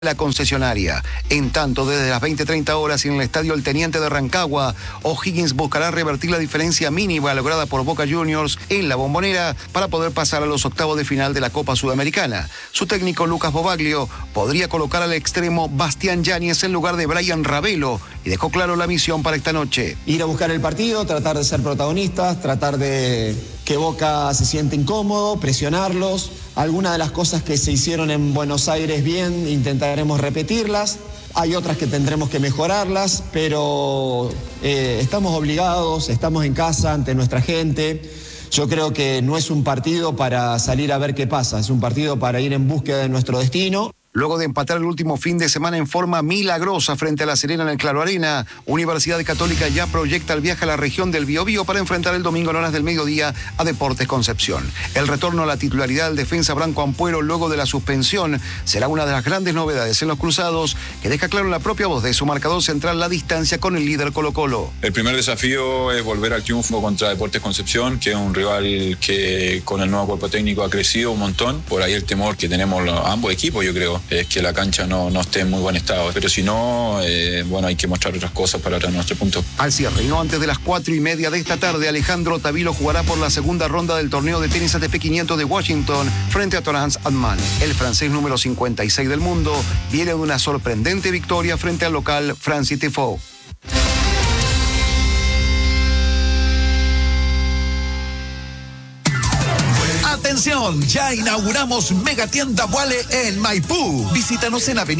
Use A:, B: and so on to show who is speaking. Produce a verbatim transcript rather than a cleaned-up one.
A: la concesionaria. En tanto, desde las veinte treinta horas en el estadio El Teniente de Rancagua, O'Higgins buscará revertir la diferencia mínima lograda por Boca Juniors en la Bombonera para poder pasar a los octavos de final de la Copa Sudamericana. Su técnico Lucas Bobaglio podría colocar al extremo Bastián Yáñez en lugar de Brian Ravelo y dejó claro la misión para esta noche.
B: Ir a buscar el partido, tratar de ser protagonistas, tratar de que Boca se siente incómodo, presionarlos. Algunas de las cosas que se hicieron en Buenos Aires bien, intentaremos repetirlas. Hay otras que tendremos que mejorarlas, pero eh, estamos obligados, estamos en casa ante nuestra gente. Yo creo que no es un partido para salir a ver qué pasa, es un partido para ir en búsqueda de nuestro destino.
A: Luego de empatar el último fin de semana en forma milagrosa frente a La Serena en el Claro Arena, Universidad Católica ya proyecta el viaje a la región del Biobío para enfrentar el domingo en horas del mediodía a Deportes Concepción. El retorno a la titularidad del defensa Branco Ampuero luego de la suspensión será una de las grandes novedades en los cruzados, que deja claro en la propia voz de su marcador central la distancia con el líder Colo-Colo.
C: El primer desafío es volver al triunfo contra Deportes Concepción, que es un rival que con el nuevo cuerpo técnico ha crecido un montón. Por ahí el temor que tenemos los, ambos equipos, yo creo, es que la cancha no, no esté en muy buen estado. Pero si no, eh, bueno, hay que mostrar otras cosas para traer nuestro punto.
A: Al cierre, y no antes de las cuatro y media de esta tarde, Alejandro Tavilo jugará por la segunda ronda del torneo de tenis A T P quinientos de Washington frente a Torrance Adman. El francés número cincuenta y seis del mundo viene de una sorprendente victoria frente al local Francis Tiafoe.
D: Atención, ya inauguramos Megatienda Boale en Maipú. Visítanos en Avenida